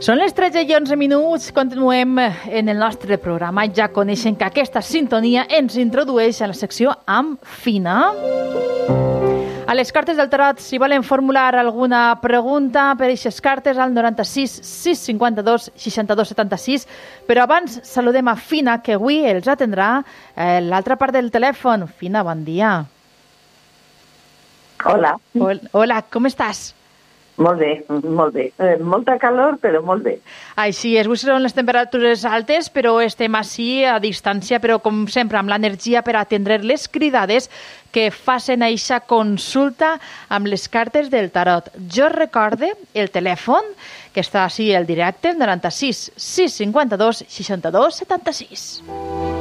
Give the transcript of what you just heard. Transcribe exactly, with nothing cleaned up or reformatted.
Són les tretze i onze minuts, continuem en el nostre programa. Ja coneixen que aquesta sintonia ens introdueix a la secció amb Fina. A les cartes del tarot, si volen formular alguna pregunta per aquestes cartes, al noranta-sis sis cinquanta-dos seixanta-dos setanta-sis. Però abans saludem a Fina, que avui els atendrà eh, l'altra part del telèfon. Fina, bon dia. Hola. Hola, com estàs? Molt bé, molt bé. Eh, molta calor, però molt bé. Així és, avui seran les temperatures altes, però estem així a distància, però com sempre amb l'energia per atendre les cridades que facin eixa consulta amb les cartes del tarot. Jo recorde el telèfon, que està així al directe, noranta-sis sis cinquanta-dos seixanta-dos setanta-sis.